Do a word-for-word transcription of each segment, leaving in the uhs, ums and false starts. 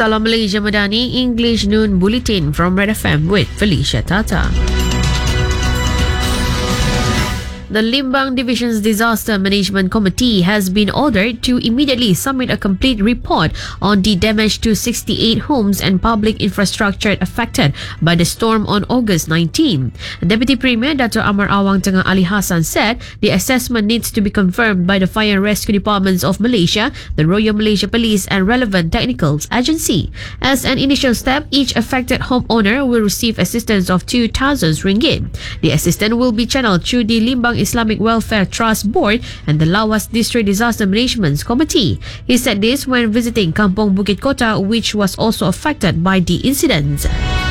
Salam Malaysia Madani, English Noon Bulletin from Red F M with Felicia Tata. The Limbang Division's Disaster Management Committee has been ordered to immediately submit a complete report on the damage to sixty-eight homes and public infrastructure affected by the storm on August nineteenth. Deputy Premier Dato' Amar Awang Tengah Ali Hassan said the assessment needs to be confirmed by the Fire and Rescue Departments of Malaysia, the Royal Malaysia Police and relevant technical agency. As an initial step, each affected homeowner will receive assistance of two thousand ringgit. The assistance will be channeled through the Limbang Islamic Welfare Trust Board and the Lawas District Disaster Management Committee. He said this when visiting Kampung Bukit Kota, which was also affected by the incident.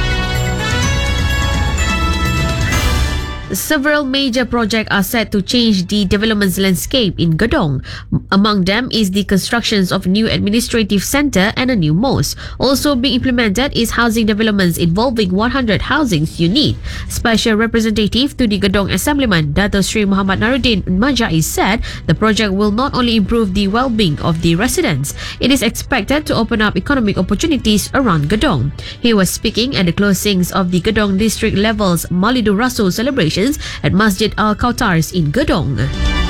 Several major projects are set to change the development landscape in Gedong. Among them is the constructions of a new administrative centre and a new mosque. Also being implemented is housing developments involving one hundred housing units. Special representative to the Gedong Assemblyman, Dato' Sri Muhammad Naruddin Majai, said the project will not only improve the well-being of the residents, it is expected to open up economic opportunities around Gedong. He was speaking at the closings of the Gedong District Levels Maulidur Rasul celebrations at Masjid Al-Kautars in Gedong.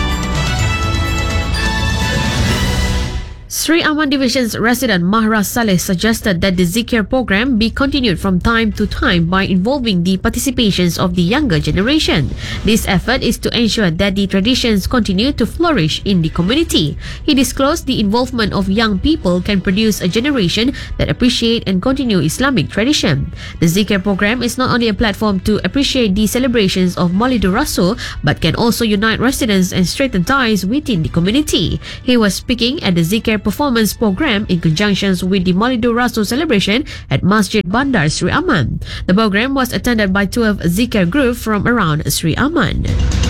Sri Aman Division's resident Mahra Saleh suggested that the Zikir program be continued from time to time by involving the participations of the younger generation. This effort is to ensure that the traditions continue to flourish in the community. He disclosed the involvement of young people can produce a generation that appreciate and continue Islamic tradition. The Zikir program is not only a platform to appreciate the celebrations of Maulidur Rasul, but can also unite residents and strengthen ties within the community. He was speaking at the Zikir performance program in conjunction with the Maulidur Rasul celebration at Masjid Bandar Sri Aman. The program was attended by twelve Zikir group from around Sri Aman.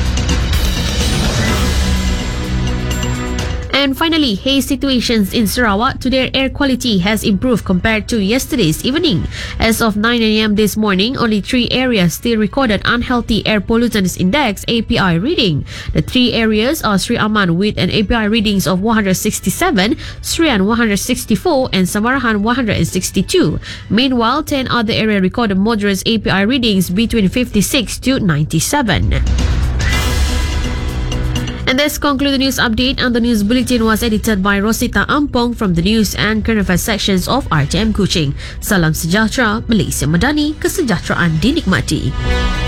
And finally, haze situations in Sarawak. Today, air quality has improved compared to yesterday's evening. As of nine a m this morning, only three areas still recorded unhealthy air pollutants index A P I reading. The three areas are Sri Aman with an A P I readings of one hundred sixty-seven, Srian one hundred sixty-four and Samarahan one hundred sixty-two. Meanwhile, ten other areas recorded moderate A P I readings between fifty-six to ninety-seven. And this concludes the news update, and the news bulletin was edited by Rosita Ampong from the news and current affairs sections of R T M Kuching. Salam sejahtera, Malaysia Madani, kesejahteraan dinikmati.